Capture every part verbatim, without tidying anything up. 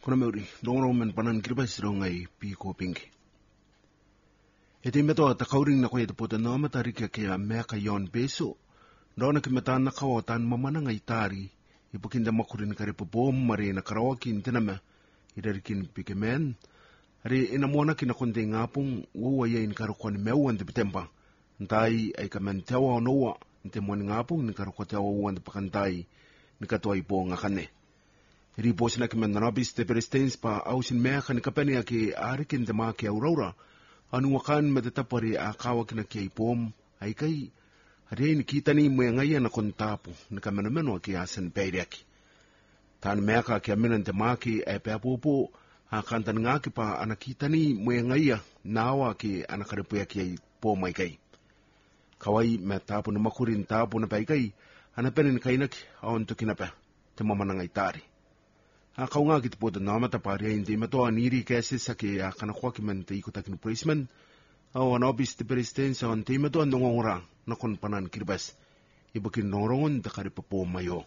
Kuna meuri, rongrong men panan kiribas rongai pi ko pingi. E te metoa ta kauring na koe te pota nama tarika ke a meka yon beso. Rona ke meta na kawa tan mamana ngai tari. I pukinda makurin kare popom mare na karaoke in tinama. I rarikin pike men. Are ina mwana ki na konde ngapung uwa ia in karo kwani meu ante pitempa. Ntai ay ka men tewa onoa. Nte mwani ngapung ni karo kwa tewa uwa ante pakantai. Ni katoa ipo ngakane. Iri po sina ki men nanabis te perestens pa au sin mea ka ni kapeni a ke arikin te maa ke auraura. Anu wakan me te tapari a kawa kina ki aipom. Ai kai, hari ni kita ni mea ngai na kontapu. Ni ka menameno ki asen peireaki. Tāna mea ka ki a minan te maa ki e pea popo. A kantan ngā ki pa ana kita ni mea ngai nāwa ki ana karepuia ki aipom ai kai. Kawai me tapu na makurin tapu na pai kai. Ana penen kainaki aon tukina pe. Te mamana ngai tari. A kau ngā ki te pota nāmata pāria in te matoa niri kēsesa ke a kana kua ki man te ikotakini policeman. Au anobis te perestensa on te matoa nongongora na kon panan kiribas. I bukin norongon te kare papo mai o.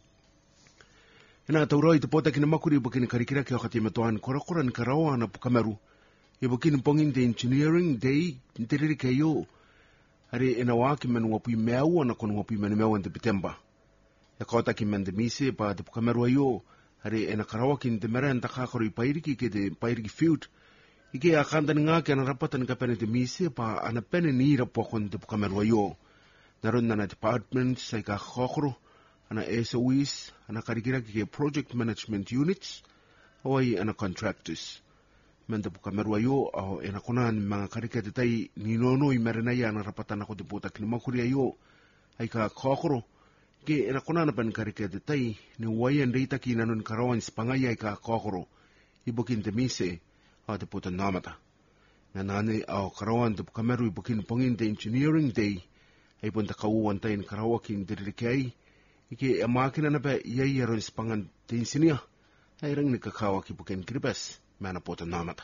Ina tauroi te pota kina makuri i bukin karikira ki o ka te matoa ni korakora ni karawa na pukameru. I bukin pongin te engineering day te riri kei o. Hare ina wā ki man wapui meau na kon wapui mani meau an te pitemba. E kota ki man te mise pa te pukameru ai o. Hare ena karawa ki te mera anta kakoro i pairiki ke te pairiki field. Ike a kandani ngā ki ana rapata ni ka pene te mise pa ana pene ni rapua kon te pukamerua i o. Naron nana departments ai ka kakoro, ana S O Es, ana karikira ki ke project management units, awai ana contractors. Men te pukamerua i o, au ena kona ni mga karika te tai ni nono i merena i ana rapata na ko te pota kini makuri ai o. Ai ka kakoro. Ke ena kona na pan karike te tai ni wai an reita ki nanon karawan spangai ai ka kokoro i bukin te mise a te puta namata. Nga nane au karawan te pukameru i bukin pongin te engineering day ai pun ta kauan tai ni karawa ki te ririke ai i ke e makina na pa iai aron spangan te insinia ai rang ni kakawa ki bukin kiribas me ana puta namata.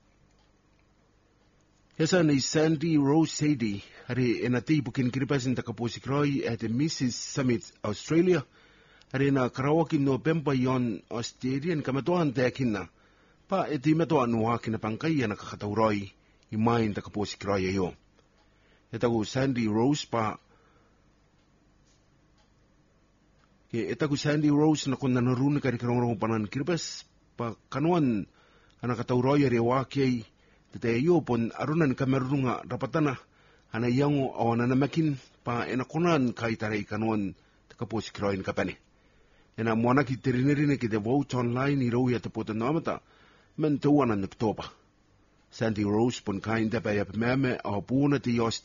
Hesa ni Sandy Rose Sadie, hare ena te bukin kiribas in takaposikroi at the Missus Summit Australia, hare na karawaki November yon Australian kamatoan te akina, pa e te metoa nua kina pangkai ana kakatauroi i mai in takaposikroi ayo. E taku Sandy Rose pa, ke e taku Sandy Rose na kona naruni kari karongrong panan kiribas, pa kanuan ana katauroi are wakiai, te iyo pon arunan kamerunga rapatana ana iango awana namakin pa ena konan kaitarei kanuan te kaposi kiroin kapane. Ena moana ki terinirine ki te vote online i rau ia te pota namata men te uana niktopa. Sandy Rose pon kain te pai apimeme au puna te